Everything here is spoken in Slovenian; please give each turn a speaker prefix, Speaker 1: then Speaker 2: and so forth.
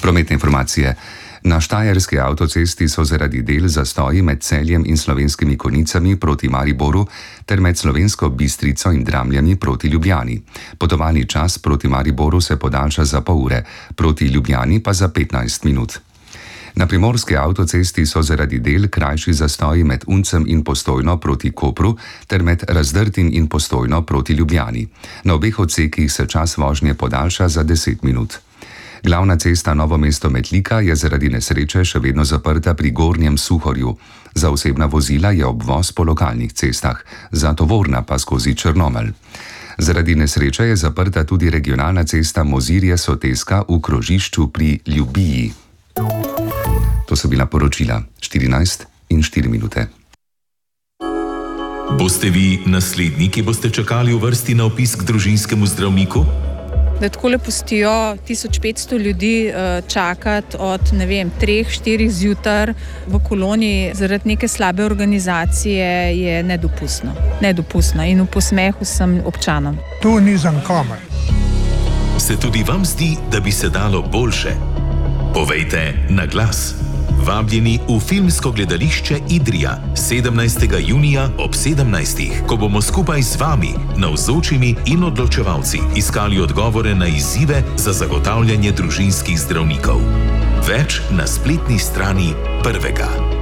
Speaker 1: Prometne informacije. Na Štajerski avtocesti so zaradi del zastoji med Celjem in Slovenskimi Konjicami proti Mariboru ter med Slovensko Bistrico in Dramljami proti Ljubljani. Potovalni čas proti Mariboru se podaljša za pol ure, proti Ljubljani pa za 15 minut. Na Primorski avtocesti so zaradi del krajši zastoji med Uncem in Postojno proti Kopru ter med Razdrtim in Postojno proti Ljubljani. Na obeh odsekih se čas vožnje podaljša za 10 minut. Glavna cesta Novo mesto-Metlika je zaradi nesreče še vedno zaprta pri Gornjem Suhorju. Za osebna vozila je obvoz po lokalnih cestah, za tovorna pa skozi Črnomelj. Zaradi nesreče je zaprta tudi regionalna cesta Mozirje-Soteska v krožišču pri Ljubiji. To so bila poročila 14:04.
Speaker 2: Boste vi naslednji, ki boste čakali v vrsti na opisk k družinskemu zdravniku?
Speaker 3: Da takole pustijo 1500 ljudi čakati od 3-4 zjutraj v koloni zaradi neke slabe organizacije je nedopustno. Nedopustno in v posmehu sem občanom.
Speaker 4: Tu ni za nikomer.
Speaker 2: Se tudi vam zdi, da bi se dalo boljše? Povejte na glas. Vabljeni v filmsko gledališče Idrija 17. junija ob 17. ko bomo skupaj z vami, navzočimi in odločevalci, iskali odgovore na izzive za zagotavljanje družinskih zdravnikov. Več na spletni strani Prvega.